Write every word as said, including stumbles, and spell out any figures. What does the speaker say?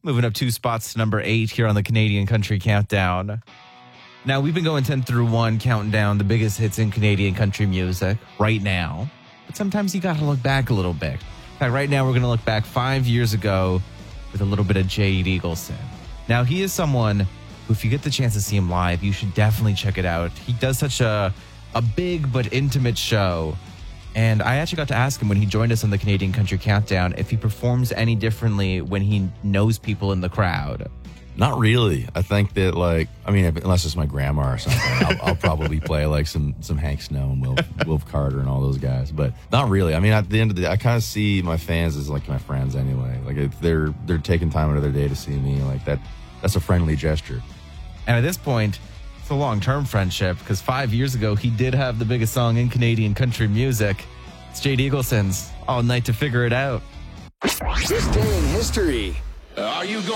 Moving up two spots to number eight here on the Canadian Country Countdown. Now, we've been going ten through one, counting down the biggest hits in Canadian country music right now. But sometimes you got to look back a little bit. In fact, right now we're going to look back five years ago with a little bit of Jade Eagleson. Now, he is someone who, if you get the chance to see him live, you should definitely check it out. He does such a, a big but intimate show. And I actually got to ask him when he joined us on the Canadian Country Countdown if he performs any differently when he knows people in the crowd. Not really. I think that, like, I mean, unless it's my grandma or something, I'll, I'll probably play like some some Hank Snow and Wilf, Wilf Carter and all those guys. But not really. I mean, at the end of the day, I kind of see my fans as like my friends anyway. Like, if they're they're taking time out of their day to see me, like that. That's a friendly gesture. And at this point, it's a long-term friendship because five years ago, he did have the biggest song in Canadian country music. It's Jade Eagleson's All Night to Figure It Out. This day in history. Are you going?